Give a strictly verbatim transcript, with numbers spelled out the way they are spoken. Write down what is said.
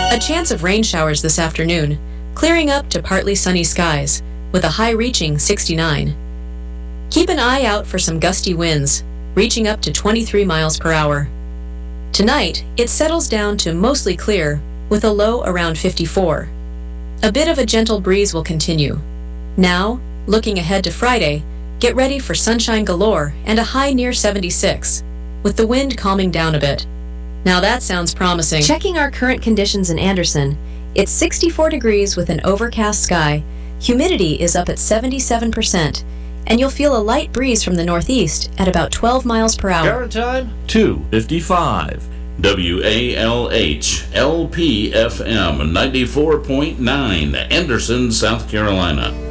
A chance of rain showers this afternoon, clearing up to partly sunny skies, with a high reaching sixty-nine. Keep an eye out for some gusty winds, reaching up to twenty-three miles per hour. Tonight, it settles down to mostly clear, with a low around fifty-four. A bit of a gentle breeze will continue. Now, looking ahead to Friday, get ready for sunshine galore and a high near seventy-six, with the wind calming down a bit. Now that sounds promising. Checking our current conditions in Anderson, it's sixty-four degrees with an overcast sky. Humidity is up at seventy-seven percent, and you'll feel a light breeze from the northeast at about twelve miles per hour. Current time, two fifty-five. W A L H L P F M ninety-four point nine, Anderson, South Carolina.